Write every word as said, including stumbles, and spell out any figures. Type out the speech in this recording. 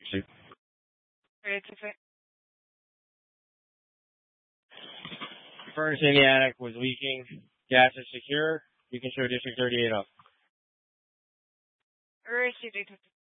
Six. Alright, six eight. Furnace in the attic was leaking. Gas is secure. You can show District thirty-eight up. Received eight fifty.